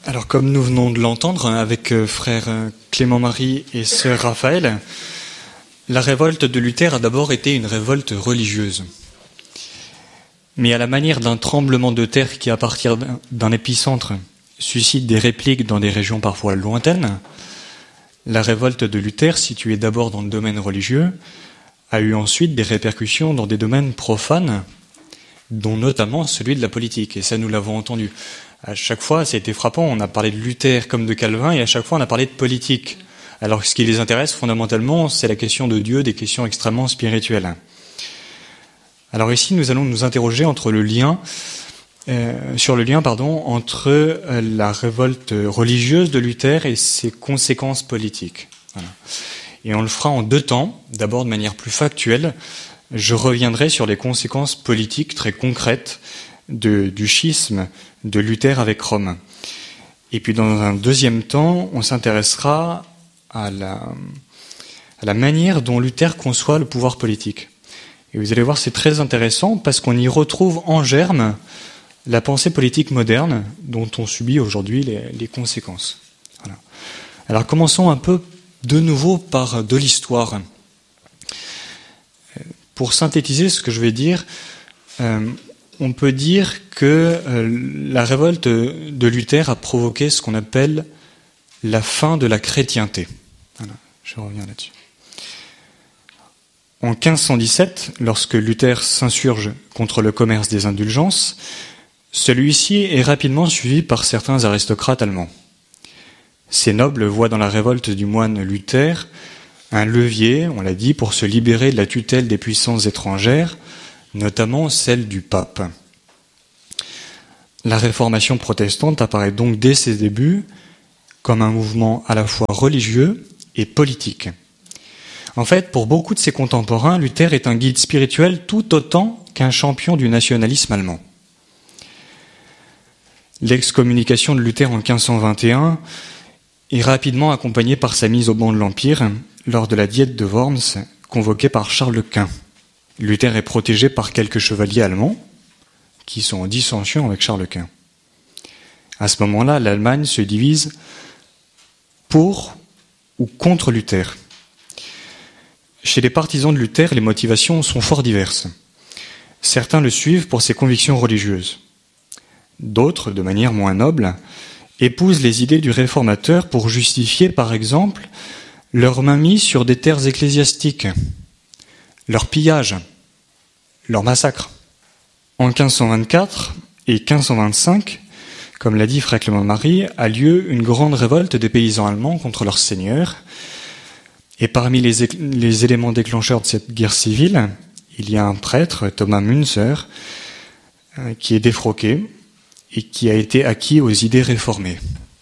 Alors, comme nous venons de l'entendre avec frère Clément-Marie et sœur Raphaël, la révolte de Luther a d'abord été une révolte religieuse. Mais à la manière d'un tremblement de terre qui, à partir d'un épicentre, suscite des répliques dans des régions parfois lointaines, la révolte de Luther, située d'abord dans le domaine religieux, a eu ensuite des répercussions dans des domaines profanes, dont notamment celui de la politique. Et ça, nous l'avons entendu. À chaque fois, ça a été frappant. On a parlé de Luther comme de Calvin, et à chaque fois, on a parlé de politique. Alors, ce qui les intéresse fondamentalement, c'est la question de Dieu, des questions extrêmement spirituelles. Alors ici, nous allons nous interroger sur le lien entre la révolte religieuse de Luther et ses conséquences politiques. Voilà. Et on le fera en deux temps. D'abord, de manière plus factuelle, je reviendrai sur les conséquences politiques très concrètes du schisme de Luther avec Rome. Et puis dans un deuxième temps, on s'intéressera à la manière dont Luther conçoit le pouvoir politique. Et vous allez voir, c'est très intéressant parce qu'on y retrouve en germe la pensée politique moderne dont on subit aujourd'hui les conséquences. Voilà. Alors commençons un peu de nouveau par de l'histoire. Pour synthétiser ce que je vais dire, on peut dire que la révolte de Luther a provoqué ce qu'on appelle la fin de la chrétienté. Voilà, je reviens là-dessus. En 1517, lorsque Luther s'insurge contre le commerce des indulgences, celui-ci est rapidement suivi par certains aristocrates allemands. Ces nobles voient dans la révolte du moine Luther un levier, on l'a dit, pour se libérer de la tutelle des puissances étrangères, notamment celle du pape. La réformation protestante apparaît donc dès ses débuts comme un mouvement à la fois religieux et politique. En fait, pour beaucoup de ses contemporains, Luther est un guide spirituel tout autant qu'un champion du nationalisme allemand. L'excommunication de Luther en 1521 est rapidement accompagnée par sa mise au ban de l'Empire lors de la diète de Worms convoquée par Charles Quint. Luther est protégé par quelques chevaliers allemands qui sont en dissension avec Charles Quint. À ce moment-là, l'Allemagne se divise pour ou contre Luther. Chez les partisans de Luther, les motivations sont fort diverses. Certains le suivent pour ses convictions religieuses. D'autres, de manière moins noble, épousent les idées du réformateur pour justifier, par exemple, leur mainmise sur des terres ecclésiastiques, leur pillage, leur massacre. En 1524 et 1525, comme l'a dit frère Clément-Marie, a lieu une grande révolte des paysans allemands contre leur seigneur. Et parmi les éléments déclencheurs de cette guerre civile, il y a un prêtre, Thomas Münzer, qui est défroqué et qui a été acquis aux idées réformées.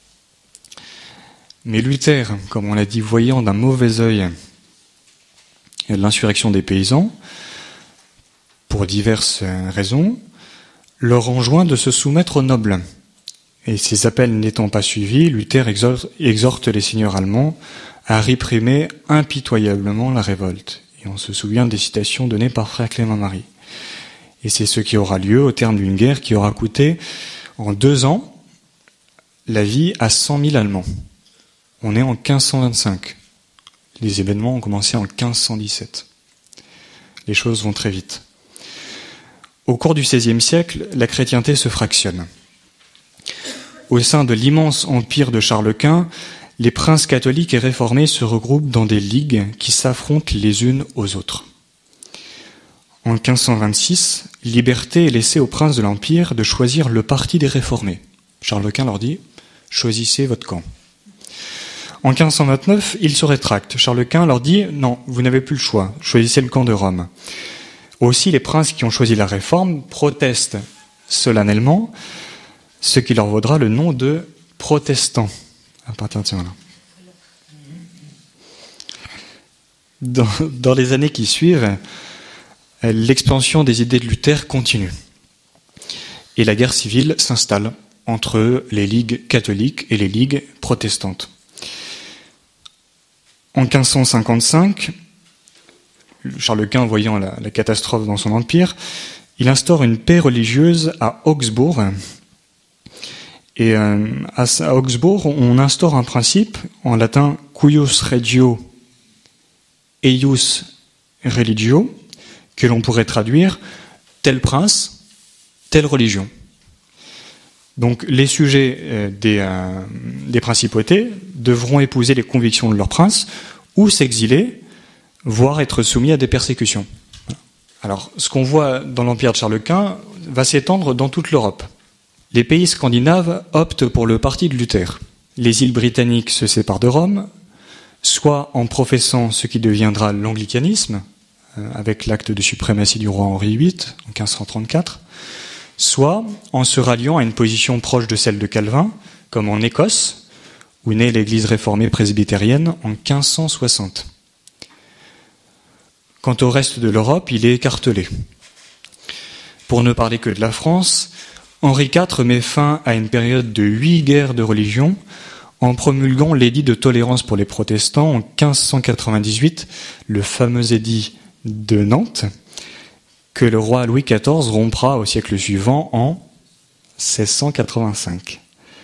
Mais Luther, comme on l'a dit, voyant d'un mauvais œil l'insurrection des paysans, pour diverses raisons, leur enjoint de se soumettre aux nobles. Et ces appels n'étant pas suivis, Luther exhorte les seigneurs allemands à réprimer impitoyablement la révolte. Et on se souvient des citations données par frère Clément-Marie. Et c'est ce qui aura lieu au terme d'une guerre qui aura coûté, en 2 ans, la vie à 100 000 Allemands. On est en 1525. Les événements ont commencé en 1517. Les choses vont très vite. Au cours du XVIe siècle, la chrétienté se fractionne. Au sein de l'immense empire de Charles Quint, les princes catholiques et réformés se regroupent dans des ligues qui s'affrontent les unes aux autres. En 1526, liberté est laissée aux princes de l'Empire de choisir le parti des réformés. Charles Quint leur dit « choisissez votre camp ». En 1529, ils se rétractent. Charles Quint leur dit « non, vous n'avez plus le choix, choisissez le camp de Rome ». Aussi, les princes qui ont choisi la réforme protestent solennellement, ce qui leur vaudra le nom de protestants. À partir de ce moment-là. Dans les années qui suivent, l'expansion des idées de Luther continue. Et la guerre civile s'installe entre les ligues catholiques et les ligues protestantes. En 1555, Charles Quint, voyant la catastrophe dans son empire, il instaure une paix religieuse à Augsbourg Et à Augsbourg, on instaure un principe en latin cuius regio eius religio, que l'on pourrait traduire tel prince, telle religion. Donc les sujets des principautés devront épouser les convictions de leur prince ou s'exiler, voire être soumis à des persécutions. Alors ce qu'on voit dans l'empire de Charles Quint va s'étendre dans toute l'Europe. Les pays scandinaves optent pour le parti de Luther. Les îles britanniques se séparent de Rome, soit en professant ce qui deviendra l'anglicanisme, avec l'acte de suprématie du roi Henri VIII en 1534, soit en se ralliant à une position proche de celle de Calvin, comme en Écosse, où naît l'Église réformée presbytérienne en 1560. Quant au reste de l'Europe, il est écartelé. Pour ne parler que de la France, Henri IV met fin à une période de 8 guerres de religion en promulguant l'édit de tolérance pour les protestants en 1598, le fameux édit de Nantes, que le roi Louis XIV rompra au siècle suivant en 1685.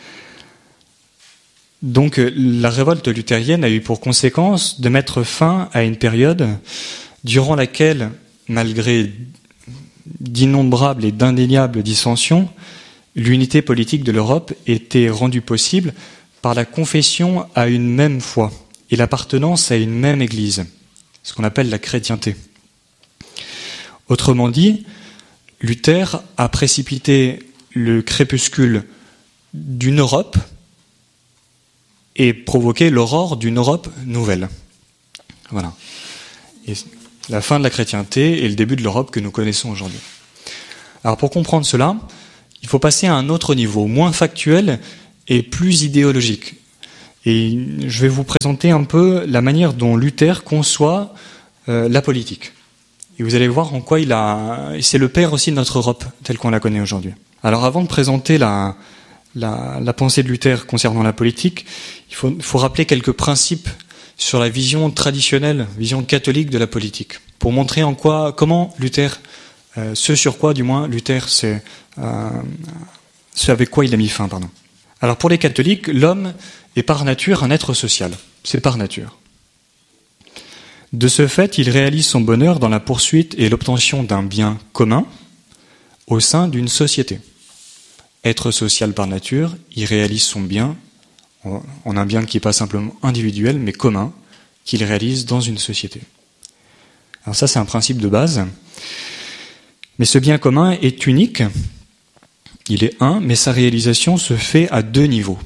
Donc la révolte luthérienne a eu pour conséquence de mettre fin à une période durant laquelle, malgré d'innombrables et d'indéniables dissensions, l'unité politique de l'Europe était rendue possible par la confession à une même foi et l'appartenance à une même Église, ce qu'on appelle la chrétienté. Autrement dit, Luther a précipité le crépuscule d'une Europe et provoqué l'aurore d'une Europe nouvelle. Voilà. Et la fin de la chrétienté et le début de l'Europe que nous connaissons aujourd'hui. Alors pour comprendre cela, il faut passer à un autre niveau, moins factuel et plus idéologique. Et je vais vous présenter un peu la manière dont Luther conçoit la politique. Et vous allez voir en quoi c'est le père aussi de notre Europe, telle qu'on la connaît aujourd'hui. Alors avant de présenter la pensée de Luther concernant la politique, il faut rappeler quelques principes sur la vision traditionnelle, vision catholique de la politique, pour montrer comment Luther, ce sur quoi du moins Luther, ce avec quoi il a mis fin, pardon. Alors pour les catholiques, l'homme est par nature un être social, c'est par nature. De ce fait, il réalise son bonheur dans la poursuite et l'obtention d'un bien commun au sein d'une société. Être social par nature, il réalise son bien en un bien qui n'est pas simplement individuel, mais commun, qu'il réalise dans une société. Alors ça, c'est un principe de base. Mais ce bien commun est unique, il est un, mais sa réalisation se fait à 2 niveaux.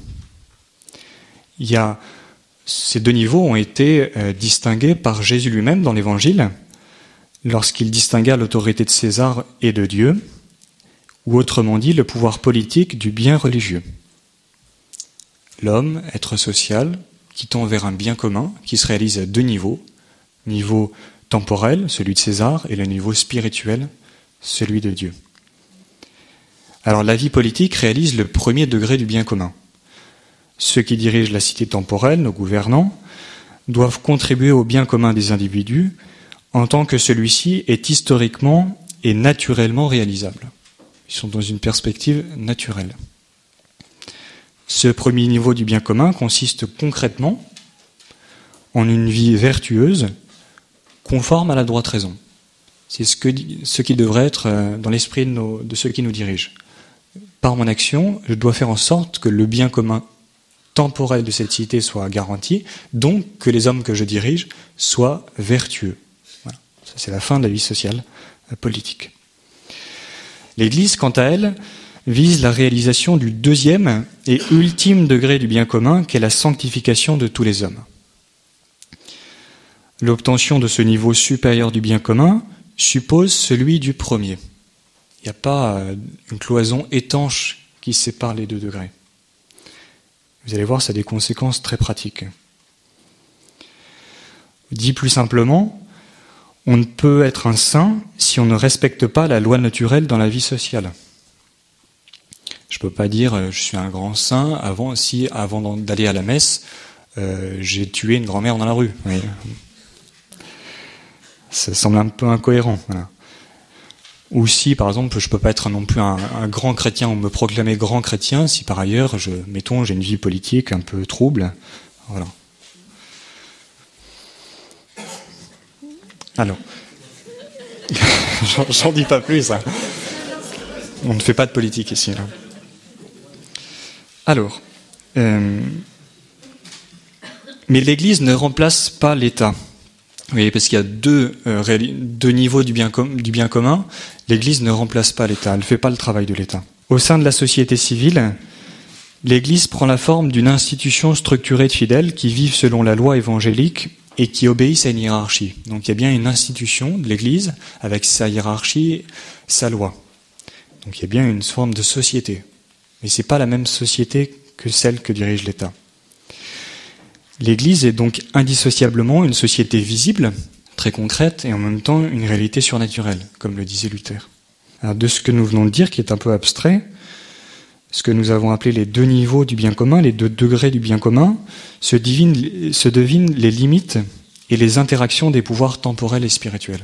Ces 2 niveaux ont été distingués par Jésus lui-même dans l'Évangile, lorsqu'il distingua l'autorité de César et de Dieu, ou autrement dit, le pouvoir politique du bien religieux. L'homme, être social, qui tend vers un bien commun, qui se réalise à 2 niveaux. Niveau temporel, celui de César, et le niveau spirituel, celui de Dieu. Alors la vie politique réalise le premier degré du bien commun. Ceux qui dirigent la cité temporelle, nos gouvernants, doivent contribuer au bien commun des individus en tant que celui-ci est historiquement et naturellement réalisable. Ils sont dans une perspective naturelle. Ce premier niveau du bien commun consiste concrètement en une vie vertueuse, conforme à la droite raison. C'est ce qui devrait être dans l'esprit de ceux qui nous dirigent. Par mon action, je dois faire en sorte que le bien commun temporel de cette cité soit garanti, donc que les hommes que je dirige soient vertueux. Voilà. Ça, c'est la fin de la vie sociale politique. L'Église, quant à elle, vise la réalisation du 2e et ultime degré du bien commun, qu'est la sanctification de tous les hommes. L'obtention de ce niveau supérieur du bien commun suppose celui du premier. Il n'y a pas une cloison étanche qui sépare les 2 degrés. Vous allez voir, ça a des conséquences très pratiques. Dit plus simplement, on ne peut être un saint si on ne respecte pas la loi naturelle dans la vie sociale. Je ne peux pas dire je suis un grand saint avant d'aller à la messe, j'ai tué une grand-mère dans la rue. Oui. Ça semble un peu incohérent. Voilà. Ou si, par exemple, je peux pas être non plus un grand chrétien ou me proclamer grand chrétien si par ailleurs, mettons, j'ai une vie politique un peu trouble. Voilà. Alors, j'en dis pas plus. Hein. On ne fait pas de politique ici. Là. Alors, mais l'Église ne remplace pas l'État. Vous voyez, parce qu'il y a deux niveaux du bien commun. L'Église ne remplace pas l'État, elle ne fait pas le travail de l'État. Au sein de la société civile, l'Église prend la forme d'une institution structurée de fidèles qui vivent selon la loi évangélique et qui obéissent à une hiérarchie. Donc il y a bien une institution de l'Église avec sa hiérarchie, sa loi. Donc il y a bien une forme de société. Mais ce n'est pas la même société que celle que dirige l'État. L'Église est donc indissociablement une société visible, très concrète, et en même temps une réalité surnaturelle, comme le disait Luther. Alors, de ce que nous venons de dire, qui est un peu abstrait, ce que nous avons appelé les deux niveaux du bien commun, les deux degrés du bien commun, se devinent les limites et les interactions des pouvoirs temporels et spirituels.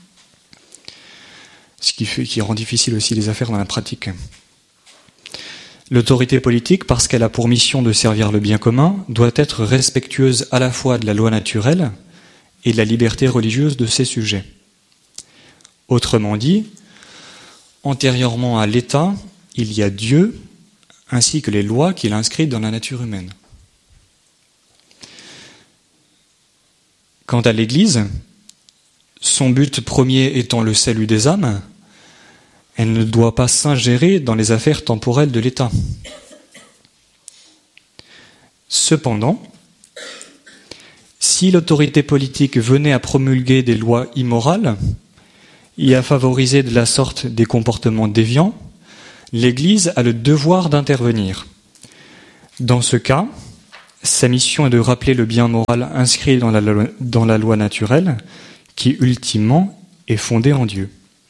Ce qui rend difficile aussi les affaires dans la pratique. L'autorité politique, parce qu'elle a pour mission de servir le bien commun, doit être respectueuse à la fois de la loi naturelle et de la liberté religieuse de ses sujets. Autrement dit, antérieurement à l'État, il y a Dieu, ainsi que les lois qu'il inscrit dans la nature humaine. Quant à l'Église, son but premier étant le salut des âmes, elle ne doit pas s'ingérer dans les affaires temporelles de l'État. Cependant, si l'autorité politique venait à promulguer des lois immorales et à favoriser de la sorte des comportements déviants, l'Église a le devoir d'intervenir. Dans ce cas, sa mission est de rappeler le bien moral inscrit dans la loi naturelle, qui ultimement est fondée en Dieu.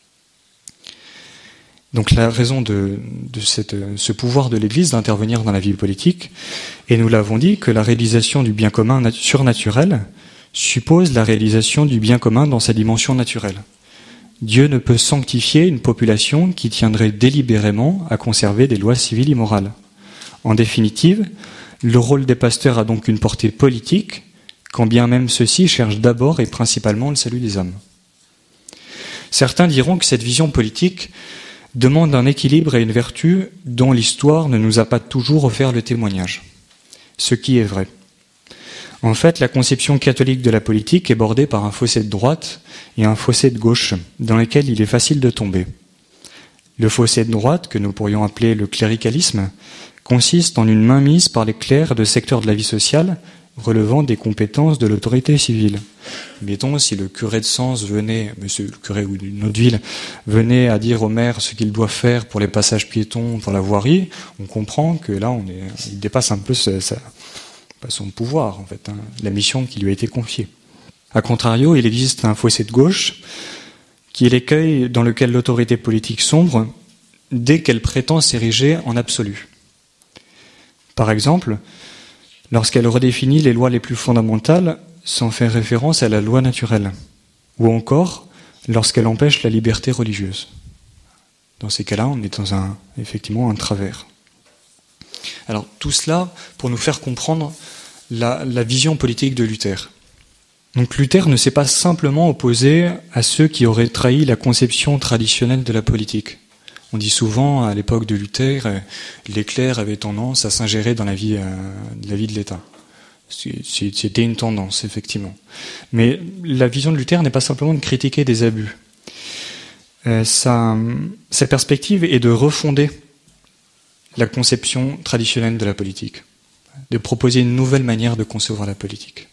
Donc la raison de ce pouvoir de l'Église d'intervenir dans la vie politique, et nous l'avons dit, que la réalisation du bien commun surnaturel suppose la réalisation du bien commun dans sa dimension naturelle. Dieu ne peut sanctifier une population qui tiendrait délibérément à conserver des lois civiles immorales. En définitive, le rôle des pasteurs a donc une portée politique, quand bien même ceux-ci cherchent d'abord et principalement le salut des hommes. Certains diront que cette vision politique demande un équilibre et une vertu dont l'histoire ne nous a pas toujours offert le témoignage. Ce qui est vrai. En fait, la conception catholique de la politique est bordée par un fossé de droite et un fossé de gauche, dans lequel il est facile de tomber. Le fossé de droite, que nous pourrions appeler le cléricalisme, consiste en une mainmise par les clercs de secteurs de la vie sociale relevant des compétences de l'autorité civile. Mettons, si le curé de Sens venait, monsieur le curé ou d'une autre ville, venait à dire au maire ce qu'il doit faire pour les passages piétons, pour la voirie, on comprend que là, il dépasse un peu son pouvoir, en fait, la mission qui lui a été confiée. A contrario, il existe un fossé de gauche qui est l'écueil dans lequel l'autorité politique sombre dès qu'elle prétend s'ériger en absolu. Par exemple, lorsqu'elle redéfinit les lois les plus fondamentales sans faire référence à la loi naturelle, ou encore lorsqu'elle empêche la liberté religieuse. Dans ces cas-là, on est dans effectivement un travers. Alors tout cela pour nous faire comprendre la vision politique de Luther. Donc Luther ne s'est pas simplement opposé à ceux qui auraient trahi la conception traditionnelle de la politique. On dit souvent, à l'époque de Luther, les clercs avaient tendance à s'ingérer dans la vie de l'État. C'était une tendance, effectivement. Mais la vision de Luther n'est pas simplement de critiquer des abus. Sa perspective est de refonder la conception traditionnelle de la politique, de proposer une nouvelle manière de concevoir la politique.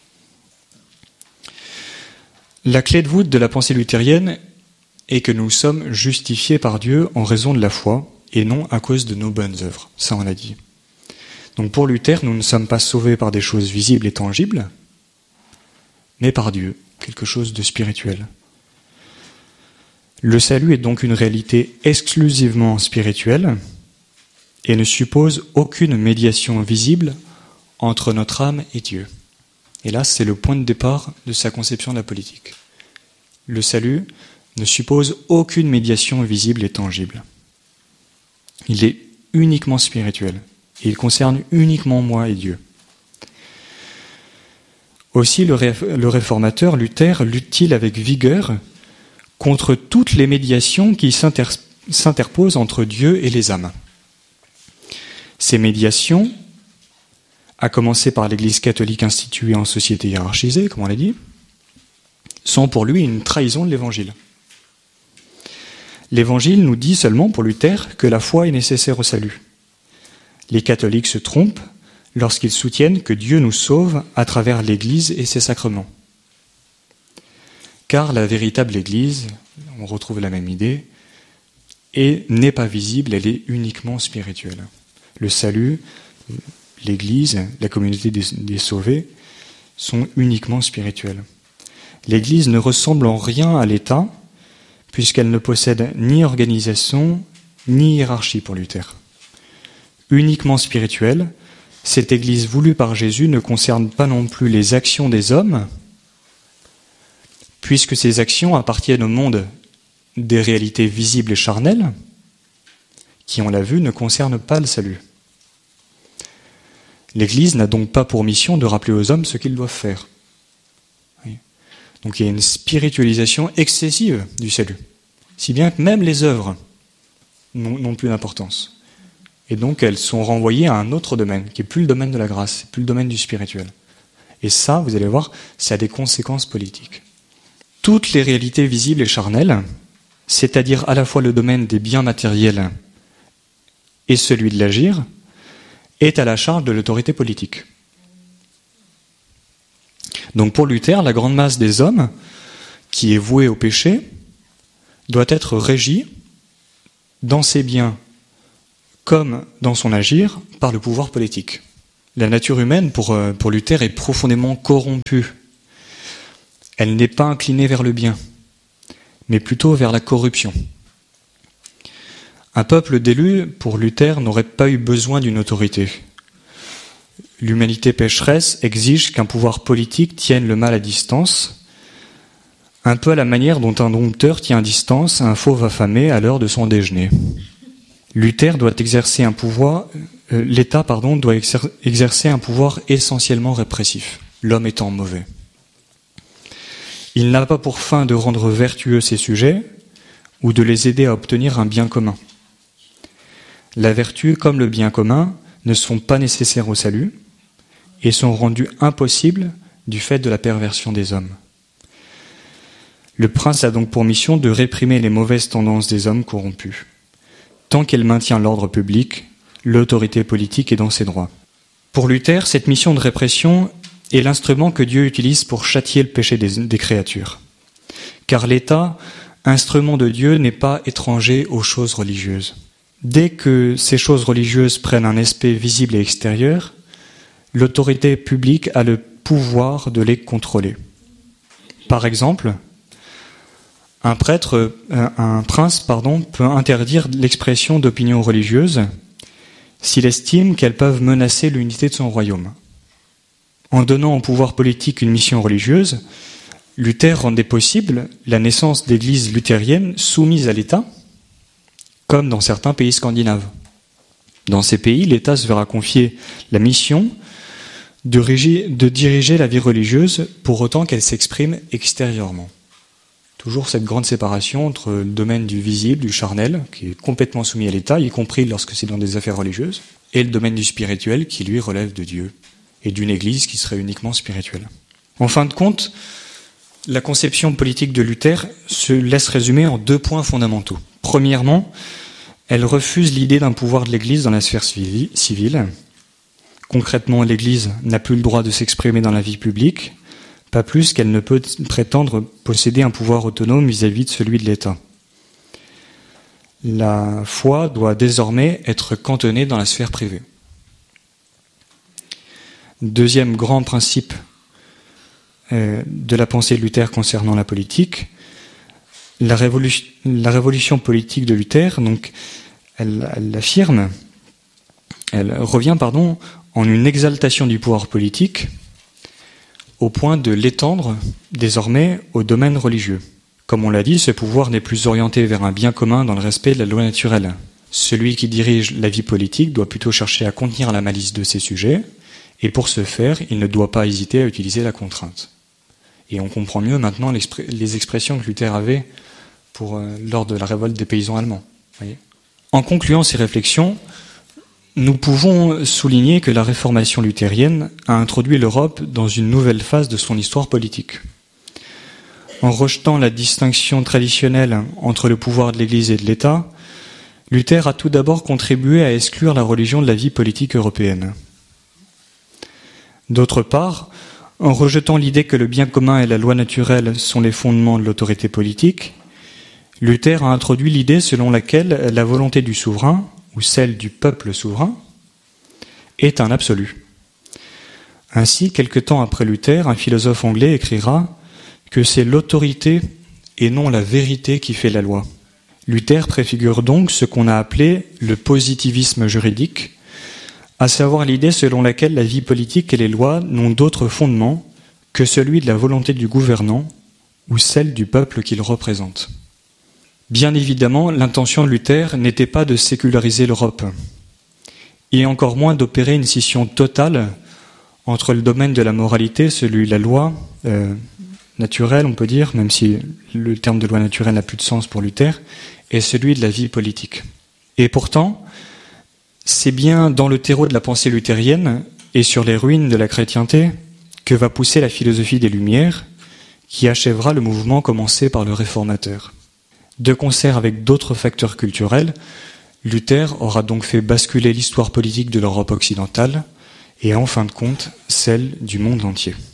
La clé de voûte de la pensée luthérienne est que nous sommes justifiés par Dieu en raison de la foi et non à cause de nos bonnes œuvres. Ça, on l'a dit. Donc pour Luther, nous ne sommes pas sauvés par des choses visibles et tangibles, mais par Dieu, quelque chose de spirituel. Le salut est donc une réalité exclusivement spirituelle et ne suppose aucune médiation visible entre notre âme et Dieu. Et là, c'est le point de départ de sa conception de la politique. Le salut ne suppose aucune médiation visible et tangible. Il est uniquement spirituel et il concerne uniquement moi et Dieu. Aussi, le réformateur Luther lutte-t-il avec vigueur contre toutes les médiations qui s'interposent entre Dieu et les âmes. Ces médiations, à commencer par l'Église catholique instituée en société hiérarchisée, comme on l'a dit, sont pour lui une trahison de l'Évangile. L'Évangile nous dit seulement, pour Luther, que la foi est nécessaire au salut. Les catholiques se trompent lorsqu'ils soutiennent que Dieu nous sauve à travers l'Église et ses sacrements. Car la véritable Église, on retrouve la même idée, n'est pas visible, elle est uniquement spirituelle. Le salut, l'Église, la communauté des sauvés sont uniquement spirituels. L'Église ne ressemble en rien à l'État, puisqu'elle ne possède ni organisation, ni hiérarchie pour Luther. Uniquement spirituelle, cette Église voulue par Jésus ne concerne pas non plus les actions des hommes, puisque ces actions appartiennent au monde des réalités visibles et charnelles, qui, on l'a vu, ne concernent pas le salut. L'Église n'a donc pas pour mission de rappeler aux hommes ce qu'ils doivent faire. Donc il y a une spiritualisation excessive du salut, si bien que même les œuvres n'ont plus d'importance. Et donc elles sont renvoyées à un autre domaine, qui n'est plus le domaine de la grâce, plus le domaine du spirituel. Et ça, vous allez voir, ça a des conséquences politiques. Toutes les réalités visibles et charnelles, c'est-à-dire à la fois le domaine des biens matériels et celui de l'agir, est à la charge de l'autorité politique. Donc pour Luther, la grande masse des hommes, qui est vouée au péché, doit être régie dans ses biens comme dans son agir par le pouvoir politique. La nature humaine, pour Luther, est profondément corrompue. Elle n'est pas inclinée vers le bien, mais plutôt vers la corruption. Un peuple d'élus, pour Luther, n'aurait pas eu besoin d'une autorité. L'humanité pécheresse exige qu'un pouvoir politique tienne le mal à distance, un peu à la manière dont un dompteur tient à distance un fauve affamé à l'heure de son déjeuner. L'État doit exercer un pouvoir essentiellement répressif, l'homme étant mauvais. Il n'a pas pour fin de rendre vertueux ses sujets ou de les aider à obtenir un bien commun. La vertu comme le bien commun ne sont pas nécessaires au salut et sont rendus impossibles du fait de la perversion des hommes. Le prince a donc pour mission de réprimer les mauvaises tendances des hommes corrompus, tant qu'elle maintient l'ordre public, l'autorité politique est dans ses droits. Pour Luther, cette mission de répression est l'instrument que Dieu utilise pour châtier le péché des créatures. Car l'État, instrument de Dieu, n'est pas étranger aux choses religieuses. Dès que ces choses religieuses prennent un aspect visible et extérieur, l'autorité publique a le pouvoir de les contrôler. Par exemple, un prince peut interdire l'expression d'opinions religieuses s'il estime qu'elles peuvent menacer l'unité de son royaume. En donnant au pouvoir politique une mission religieuse, Luther rendait possible la naissance d'églises luthériennes soumises à l'État, comme dans certains pays scandinaves. Dans ces pays, l'État se verra confier la mission de diriger la vie religieuse pour autant qu'elle s'exprime extérieurement. Toujours cette grande séparation entre le domaine du visible, du charnel, qui est complètement soumis à l'État, y compris lorsque c'est dans des affaires religieuses, et le domaine du spirituel, qui lui relève de Dieu, et d'une église qui serait uniquement spirituelle. En fin de compte, la conception politique de Luther se laisse résumer en 2 points fondamentaux. Premièrement, elle refuse l'idée d'un pouvoir de l'Église dans la sphère civile. Concrètement, l'Église n'a plus le droit de s'exprimer dans la vie publique, pas plus qu'elle ne peut prétendre posséder un pouvoir autonome vis-à-vis de celui de l'État. La foi doit désormais être cantonnée dans la sphère privée. Deuxième grand principe de la pensée de Luther concernant la politique, la révolution politique de Luther, donc, elle revient en une exaltation du pouvoir politique au point de l'étendre désormais au domaine religieux. Comme on l'a dit, ce pouvoir n'est plus orienté vers un bien commun dans le respect de la loi naturelle. Celui qui dirige la vie politique doit plutôt chercher à contenir la malice de ses sujets, et pour ce faire, il ne doit pas hésiter à utiliser la contrainte. Et on comprend mieux maintenant les expressions que Luther avait lors de la révolte des paysans allemands. Voyez. En concluant ces réflexions, nous pouvons souligner que la réformation luthérienne a introduit l'Europe dans une nouvelle phase de son histoire politique. En rejetant la distinction traditionnelle entre le pouvoir de l'Église et de l'État, Luther a tout d'abord contribué à exclure la religion de la vie politique européenne. D'autre part, en rejetant l'idée que le bien commun et la loi naturelle sont les fondements de l'autorité politique, Luther a introduit l'idée selon laquelle la volonté du souverain, ou celle du peuple souverain, est un absolu. Ainsi, quelque temps après Luther, un philosophe anglais écrira que c'est l'autorité et non la vérité qui fait la loi. Luther préfigure donc ce qu'on a appelé le positivisme juridique, à savoir l'idée selon laquelle la vie politique et les lois n'ont d'autre fondement que celui de la volonté du gouvernant ou celle du peuple qu'il représente. Bien évidemment, l'intention de Luther n'était pas de séculariser l'Europe, et encore moins d'opérer une scission totale entre le domaine de la moralité, celui de la loi naturelle, on peut dire, même si le terme de loi naturelle n'a plus de sens pour Luther, et celui de la vie politique. Et pourtant, c'est bien dans le terreau de la pensée luthérienne et sur les ruines de la chrétienté que va pousser la philosophie des Lumières, qui achèvera le mouvement commencé par le Réformateur. De concert avec d'autres facteurs culturels, Luther aura donc fait basculer l'histoire politique de l'Europe occidentale et en fin de compte celle du monde entier.